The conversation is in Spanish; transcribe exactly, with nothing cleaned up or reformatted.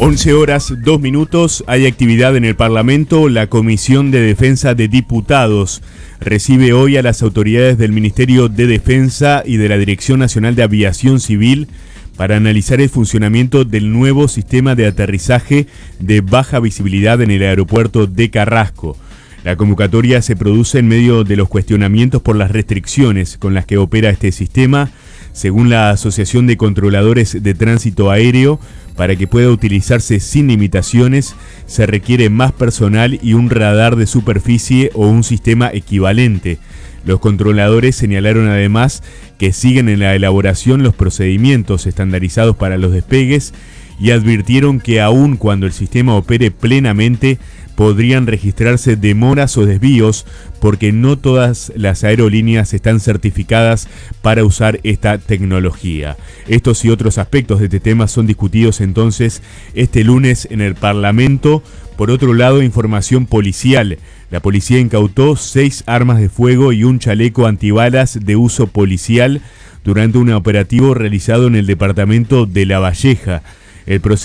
once horas, dos minutos, hay actividad en el Parlamento. La Comisión de Defensa de Diputados recibe hoy a las autoridades del Ministerio de Defensa y de la Dirección Nacional de Aviación Civil para analizar el funcionamiento del nuevo sistema de aterrizaje de baja visibilidad en el aeropuerto de Carrasco. La convocatoria se produce en medio de los cuestionamientos por las restricciones con las que opera este sistema. Según la Asociación de Controladores de Tránsito Aéreo, para que pueda utilizarse sin limitaciones, se requiere más personal y un radar de superficie o un sistema equivalente. Los controladores señalaron además que siguen en la elaboración los procedimientos estandarizados para los despegues y advirtieron que aun cuando el sistema opere plenamente, podrían registrarse demoras o desvíos porque no todas las aerolíneas están certificadas para usar esta tecnología. Estos y otros aspectos de este tema son discutidos entonces este lunes en el Parlamento. Por otro lado, información policial. La policía incautó seis armas de fuego y un chaleco antibalas de uso policial durante un operativo realizado en el departamento de La Valleja. El proceso